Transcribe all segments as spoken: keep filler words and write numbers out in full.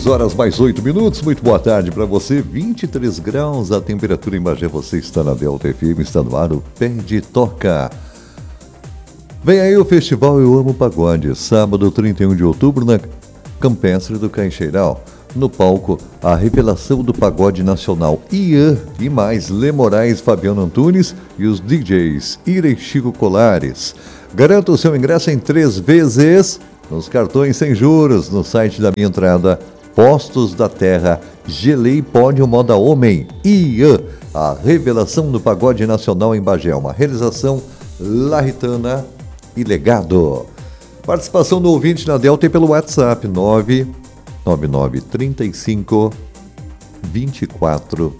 seis horas mais oito minutos, muito boa tarde para você, vinte e três graus a temperatura em Bagé, você está na Delta F M, está no ar o Pé de Toca. Vem aí o Festival Eu Amo Pagode, sábado trinta e um de outubro na Campestre do Caixeiral. No palco, a revelação do pagode nacional Ian e mais Lê Moraes, Fabiano Antunes e os D Js Ira e Chico Colares. Garanta o seu ingresso em três vezes nos cartões sem juros, no site da Minha Entrada, Postos da Terra, Gelei Pódio Moda Homem, Ian, a revelação do pagode nacional em Bagé, uma realização larritana e legado. Participação do ouvinte na Delta e pelo WhatsApp nove nove nove três cinco vinte e quatro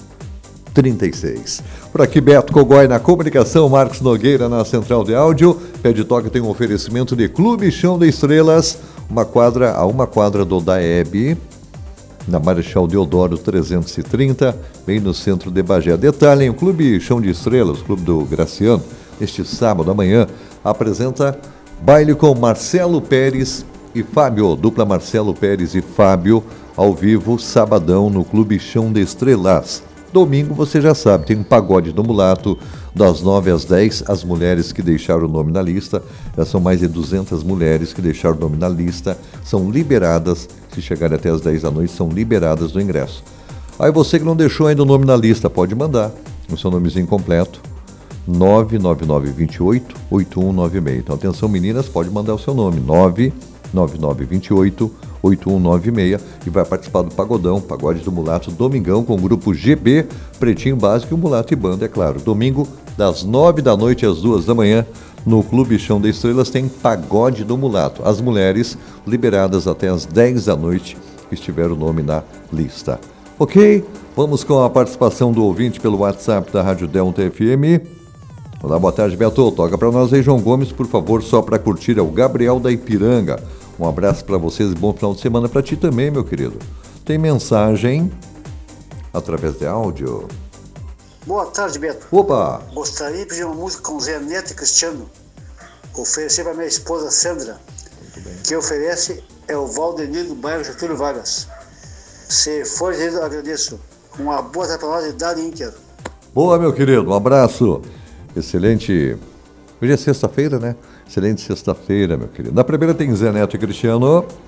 trinta e seis. Por aqui, Beto Cogói na comunicação, Marcos Nogueira na central de áudio. Pé de Toque tem um oferecimento de Clube Chão de Estrelas, uma quadra a uma quadra do Daeb, na Marechal Deodoro trezentos e trinta, bem no centro de Bagé. Detalhe, o Clube Chão de Estrelas, Clube do Graciano, este sábado amanhã, apresenta baile com Marcelo Pérez e Fábio, dupla Marcelo Pérez e Fábio, ao vivo, sabadão, no Clube Chão de Estrelas. Domingo, você já sabe, tem um pagode do Mulato, das nove às dez, as mulheres que deixaram o nome na lista, já são mais de duzentas mulheres que deixaram o nome na lista, são liberadas, se chegarem até às dez da noite, são liberadas do ingresso. Aí você que não deixou ainda o nome na lista, pode mandar o seu nomezinho completo, nove nove nove dois oito oito um nove seis. Então, atenção meninas, pode mandar o seu nome, nove nove nove dois oito oito um nove seis, e vai participar do Pagodão, Pagode do Mulato, domingão, com o grupo G B, Pretinho Básico e o Mulato e Banda, é claro. Domingo, das nove da noite às duas da manhã, no Clube Chão de Estrelas, tem Pagode do Mulato. As mulheres liberadas até às dez da noite, que estiver o nome na lista. Ok? Vamos com a participação do ouvinte pelo WhatsApp da Rádio Delta F M. Olá, boa tarde, Beto. Toca para nós aí, João Gomes, por favor, só para curtir, é o Gabriel da Ipiranga. Um abraço para vocês e bom final de semana para ti também, meu querido. Tem mensagem através de áudio. Boa tarde, Beto. Opa! Gostaria de pedir uma música com Zé Neto e Cristiano. Oferecer para minha esposa Sandra, que oferece é o Valdenir do bairro Getúlio Vargas. Se for, eu agradeço. Uma boa tarde para nós e Dari Inter. Boa, meu querido, um abraço. Excelente. Hoje é sexta-feira, né? Excelente sexta-feira, meu querido. Na primeira tem Zé Neto e Cristiano.